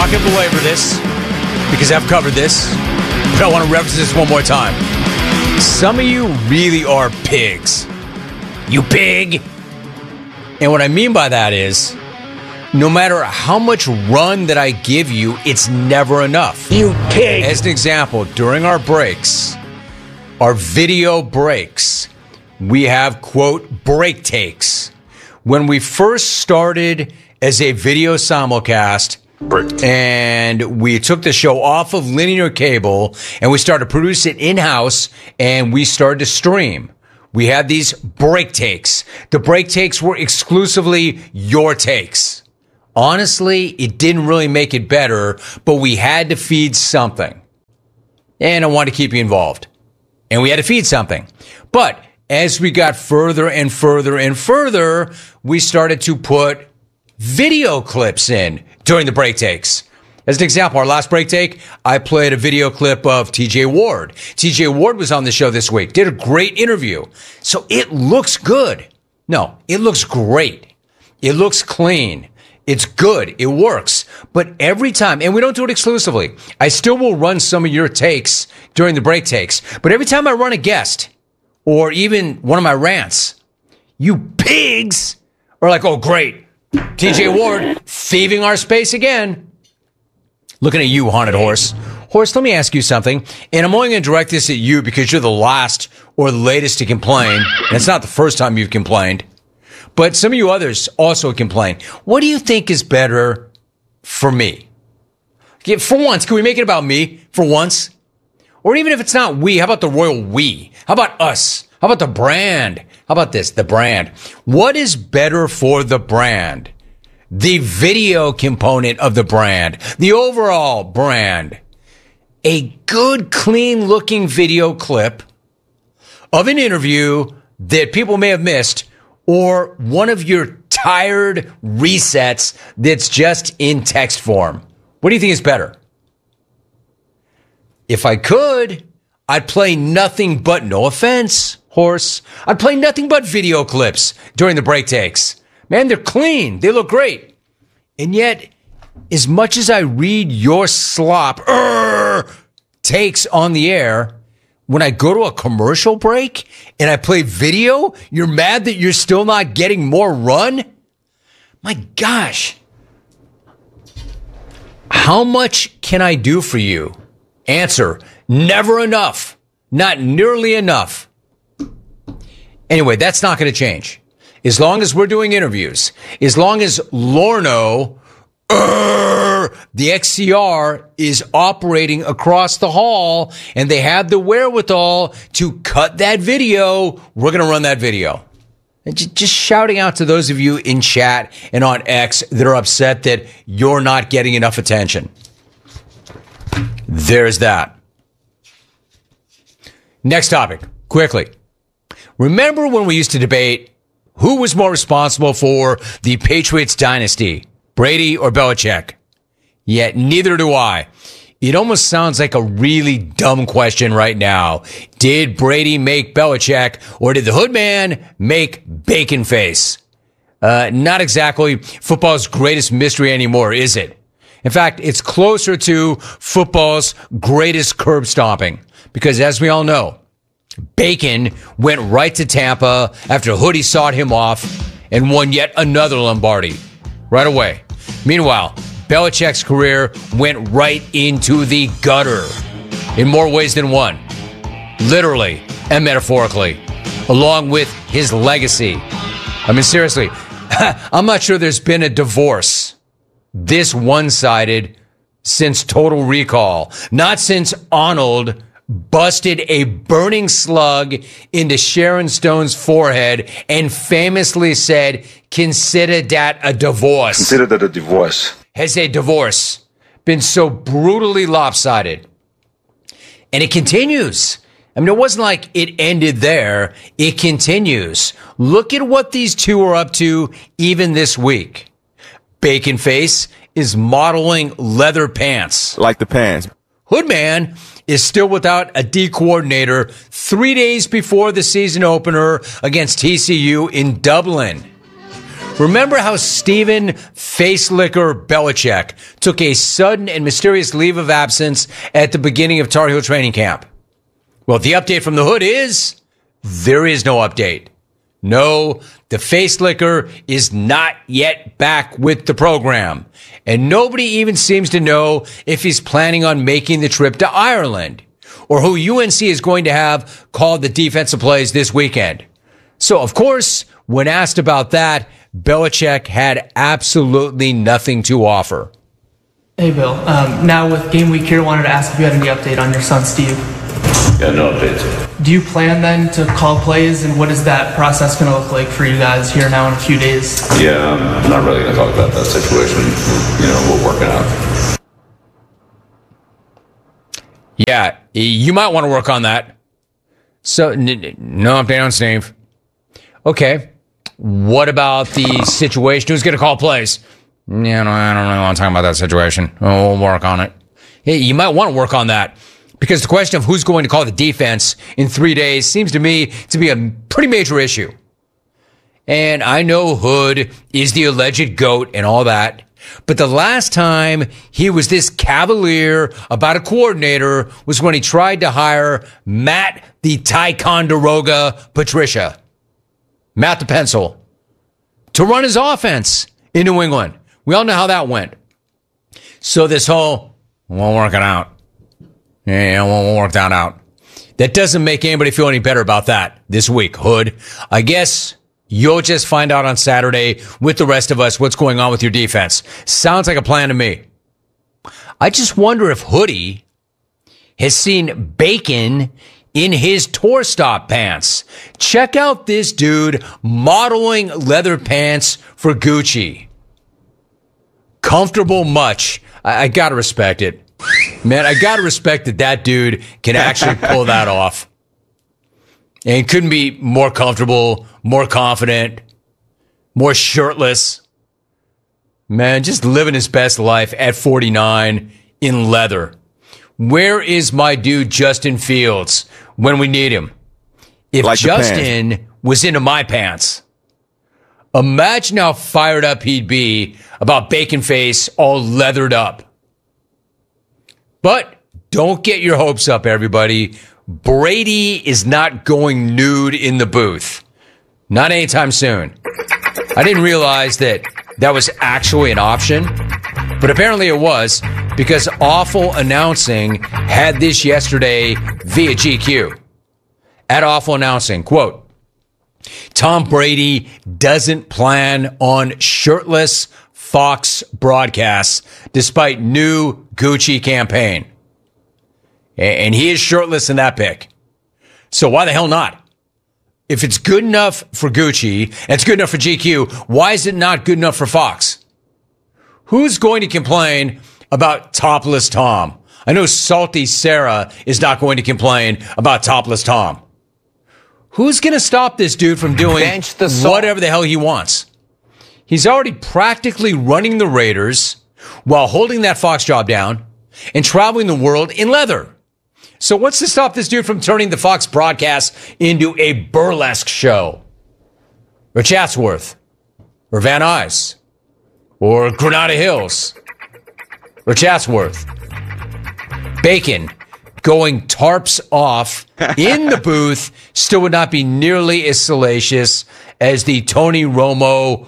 not going to belabor this because I've covered this, but I want to reference this one more time. Some of you really are pigs. You pig. And what I mean by that is, no matter how much run that I give you, it's never enough. You pig. As an example, during our breaks, our video breaks, we have, quote, break takes. When we first started as a video simulcast, and we took the show off of linear cable and we started producing it in-house and we started to stream. We had these break takes. The break takes were exclusively your takes. Honestly, it didn't really make it better, but we had to feed something. And I wanted to keep you involved. And we had to feed something. But as we got further and further and further, we started to put video clips in during the break takes. As an example, our last break take, I played a video clip of TJ Ward. TJ Ward was on the show this week, did a great interview. So it looks good. No, it looks great. It looks clean. It's good. It works. But every time, and we don't do it exclusively, I still will run some of your takes during the break takes. But every time I run a guest or even one of my rants, you pigs are like, oh, great. TJ Ward thieving our space again. Looking at you, Haunted Horse. Horse, let me ask you something. And I'm only going to direct this at you because you're the last or the latest to complain. And it's not the first time you've complained. But some of you others also complain. What do you think is better for me? For once, can we make it about me for once? Or even if it's not we, how about the royal we? How about us? How about the brand? How about this? The brand. What is better for the brand? The video component of the brand. The overall brand. A good, clean-looking video clip of an interview that people may have missed, or one of your tired resets that's just in text form. What do you think is better? If I could, I'd play nothing but, no offense, Horse, I'd play nothing but video clips during the break takes. Man, they're clean. They look great. And yet, as much as I read your slop takes on the air, when I go to a commercial break and I play video, you're mad that you're still not getting more run? My gosh. How much can I do for you? Answer, never enough. Not nearly enough. Anyway, that's not going to change. As long as we're doing interviews, as long as Lorno, the XCR, is operating across the hall and they have the wherewithal to cut that video, we're going to run that video. And just shouting out to those of you in chat and on X that are upset that you're not getting enough attention. There's that. Next topic, quickly. Remember when we used to debate who was more responsible for the Patriots dynasty, Brady or Belichick? Yet neither do I. It almost sounds like a really dumb question right now. Did Brady make Belichick, or did the Hoodman make Bacon Face? Not exactly football's greatest mystery anymore, is it? In fact, it's closer to football's greatest curb stomping. Because as we all know, Bacon went right to Tampa after Hoodie sought him off and won yet another Lombardi right away. Meanwhile, Belichick's career went right into the gutter in more ways than one, literally and metaphorically, along with his legacy. I mean, seriously, I'm not sure there's been a divorce this one-sided since Total Recall, not since Arnold busted a burning slug into Sharon Stone's forehead and famously said, consider that a divorce. Consider that a divorce. Has a divorce been so brutally lopsided? And it continues. I mean, it wasn't like it ended there. It continues. Look at what these two are up to even this week. Bacon Face is modeling leather pants. Like the pants. Hoodman is still without a D coordinator 3 days before the season opener against TCU in Dublin. Remember how Steven Facelicker Belichick took a sudden and mysterious leave of absence at the beginning of Tar Heel training camp? Well, the update from the hood is there is no update. No, the Facelicker is not yet back with the program. And nobody even seems to know if he's planning on making the trip to Ireland or who UNC is going to have call the defensive plays this weekend. So, of course, when asked about that, Belichick had absolutely nothing to offer. Hey, Bill. Now with game week here, wanted to ask if you had any update on your son, Steve. Yeah, no updates. Do you plan then to call plays, and what is that process going to look like for you guys here now in a few days? Yeah, I'm not really going to talk about that situation. You know, we'll work it out. Yeah, you might want to work on that. So, no update on Steve. Okay. What about the situation? Who's going to call plays? Yeah, no, I don't really want to talk about that situation. We'll work on it. Hey, you might want to work on that because the question of who's going to call the defense in 3 days seems to me to be a pretty major issue. And I know Hood is the alleged GOAT and all that, but the last time he was this cavalier about a coordinator was when he tried to hire Matt the Ticonderoga Patricia. Matt the Pencil, to run his offense in New England. We all know how that went. So this whole, we'll work it out. Yeah, we'll work that out. That doesn't make anybody feel any better about that this week, Hood. I guess you'll just find out on Saturday with the rest of us what's going on with your defense. Sounds like a plan to me. I just wonder if Hoodie has seen bacon in his tour stop pants. Check out this dude modeling leather pants for Gucci. Comfortable much. I gotta respect it. Man, I gotta respect that dude can actually pull that off. And couldn't be more comfortable, more confident, more shirtless. Man, just living his best life at 49 in leather. Where is my dude Justin Fields when we need him? If like Justin was into my pants, imagine how fired up he'd be about Bacon Face all leathered up. But don't get your hopes up, everybody. Brady is not going nude in the booth. Not anytime soon. I didn't realize that was actually an option, but apparently it was because Awful Announcing had this yesterday via GQ. At Awful Announcing, quote, Tom Brady doesn't plan on shirtless Fox broadcasts despite new Gucci campaign. And he is shirtless in that pic. So why the hell not? If it's good enough for Gucci and it's good enough for GQ, why is it not good enough for Fox? Who's going to complain about topless Tom? I know Salty Sarah is not going to complain about topless Tom. Who's going to stop this dude from doing whatever the hell he wants? He's already practically running the Raiders while holding that Fox job down and traveling the world in leather. So what's to stop this dude from turning the Fox broadcast into a burlesque show? Or Chatsworth? Or Van Nuys? Or Granada Hills? Or Chatsworth? Bacon going tarps off in the booth still would not be nearly as salacious as the Tony Romo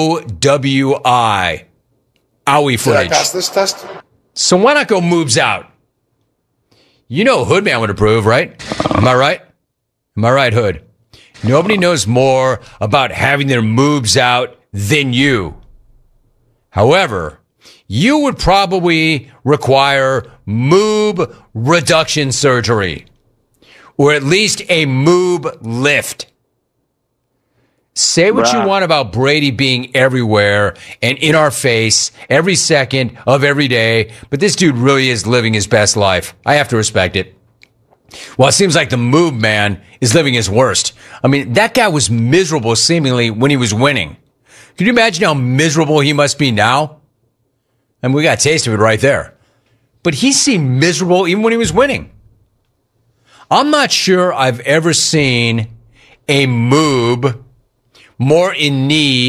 OWI owie footage. Did I pass this test? So why not go moves out? You know Hoodman would approve, right? Am I right? Am I right, Hood? Nobody knows more about having their moves out than you. However, you would probably require moob reduction surgery, or at least a moob lift. Say what you want about Brady being everywhere and in our face every second of every day, but this dude really is living his best life. I have to respect it. Well, it seems like the moob man is living his worst. I mean, that guy was miserable seemingly when he was winning. Can you imagine how miserable he must be now? And we got a taste of it right there. But he seemed miserable even when he was winning. I'm not sure I've ever seen a moob more in need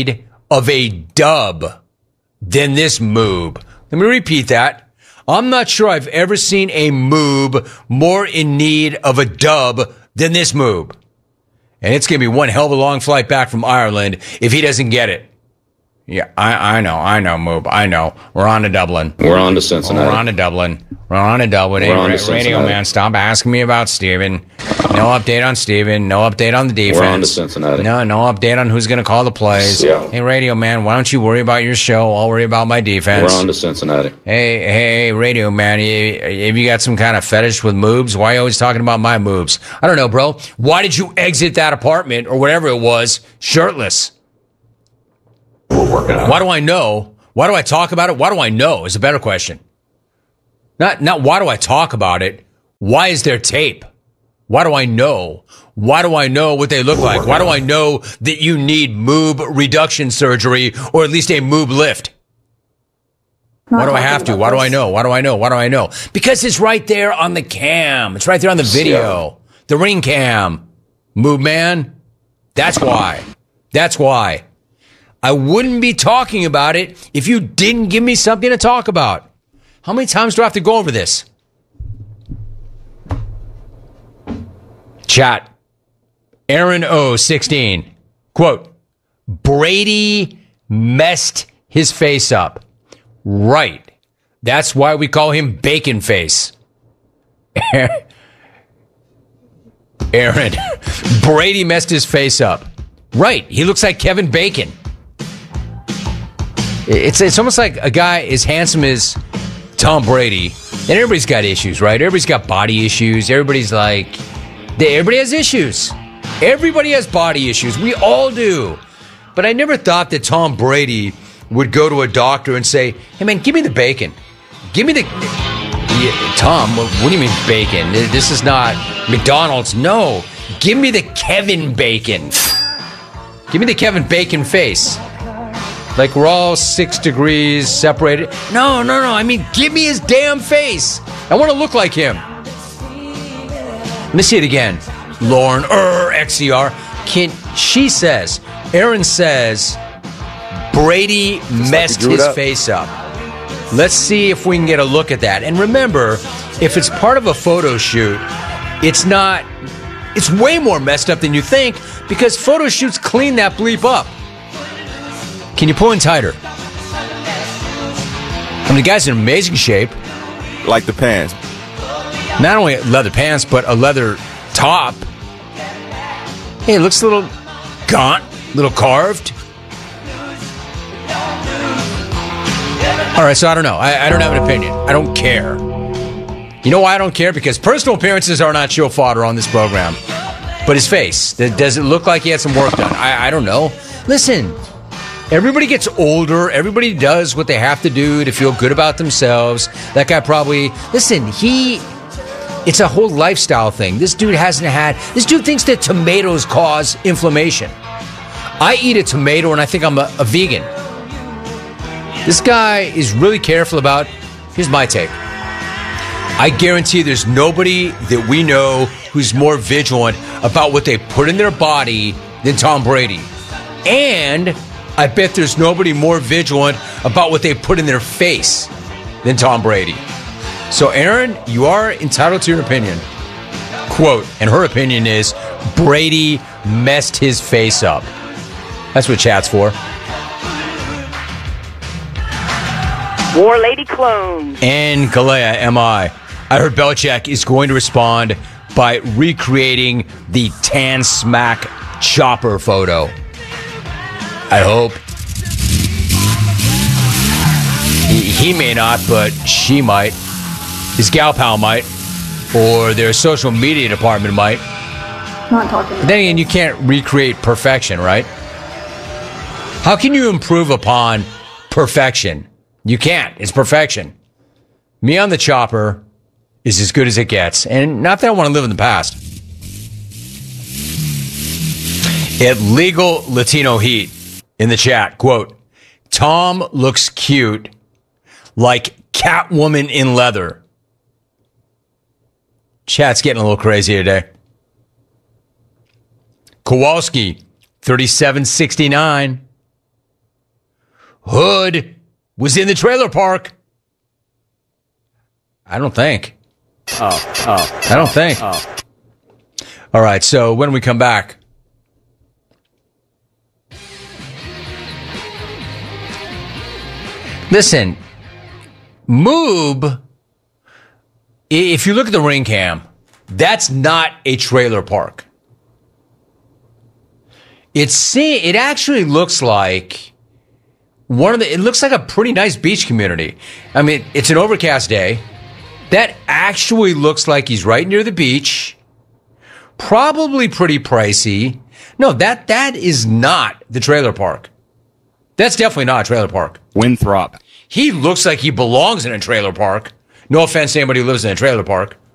of a dub than this moob. Let me repeat that. I'm not sure I've ever seen a moob more in need of a dub than this moob. And it's going to be one hell of a long flight back from Ireland if he doesn't get it. Yeah, I know, Moob. I know. We're on to Dublin. We're on to Cincinnati. We're on to Dublin. Hey, Radio man, stop asking me about Steven. No update on Steven. No update on the defense. We're on to Cincinnati. No update on who's going to call the plays. Yeah. Hey, Radio man, why don't you worry about your show? I'll worry about my defense. We're on to Cincinnati. Hey, Radio man, have you got some kind of fetish with moobs? Why are you always talking about my moobs? I don't know, bro. Why did you exit that apartment or whatever it was shirtless? We're working out. Why do I know? Why do I talk about it? Why do I know is a better question. Not why do I talk about it? Why is there tape? Why do I know? Why do I know what they look like? Why do I know that you need moob reduction surgery or at least a moob lift? Why do I have to? Why do I know? Why do I know? Why do I know? Because it's right there on the cam. It's right there on the video. The ring cam. Moob man. That's why. That's why. I wouldn't be talking about it if you didn't give me something to talk about. How many times do I have to go over this? Chat. Aaron O, 16. Quote, Brady messed his face up. Right. That's why we call him Bacon Face. Aaron, Brady messed his face up. Right. He looks like Kevin Bacon. It's almost like a guy as handsome as Tom Brady. And everybody's got issues, right? Everybody's got body issues. Everybody has issues. Everybody has body issues. We all do. But I never thought that Tom Brady would go to a doctor and say, hey, man, give me the bacon. Give me the... Yeah, Tom, what do you mean bacon? This is not McDonald's. No. Give me the Kevin Bacon. Give me the Kevin Bacon face. Like we're all 6 degrees separated. No. I mean, give me his damn face. I want to look like him. Let me see it again. Lauren, XCR. Aaron says, Brady messed his face up. Let's see if we can get a look at that. And remember, if it's part of a photo shoot, it's way more messed up than you think because photo shoots clean that bleep up. Can you pull in tighter? I mean, the guy's in amazing shape. Like the pants. Not only leather pants, but a leather top. Hey, it looks a little gaunt, a little carved. All right, so I don't know. I don't have an opinion. I don't care. You know why I don't care? Because personal appearances are not show fodder on this program. But his face, does it look like he had some work done? I don't know. Listen. Everybody gets older. Everybody does what they have to do to feel good about themselves. That guy probably... Listen, it's a whole lifestyle thing. This dude thinks that tomatoes cause inflammation. I eat a tomato and I think I'm a vegan. This guy is really careful about... Here's my take. I guarantee there's nobody that we know who's more vigilant about what they put in their body than Tom Brady. And... I bet there's nobody more vigilant about what they put in their face than Tom Brady. So, Aaron, you are entitled to your opinion. Quote, and her opinion is, Brady messed his face up. That's what chat's for. War Lady Clone. And Kalea, am I heard Belichick is going to respond by recreating the tan smack chopper photo. I hope. He may not, but she might. His gal pal might. Or their social media department might. Not talking. But then again, you can't recreate perfection, right? How can you improve upon perfection? You can't. It's perfection. Me on the chopper is as good as it gets. And not that I want to live in the past. At Legal Latino Heat. In the chat, quote, Tom looks cute like Catwoman in leather. Chat's getting a little crazy today. Kowalski, 3769. Hood was in the trailer park. I don't think. I don't think. All right, so when we come back, listen, Moob, if you look at the ring cam, that's not a trailer park. It actually looks like it looks like a pretty nice beach community. I mean, it's an overcast day. That actually looks like he's right near the beach. Probably pretty pricey. No, that is not the trailer park. That's definitely not a trailer park. Winthrop. He looks like he belongs in a trailer park. No offense to anybody who lives in a trailer park.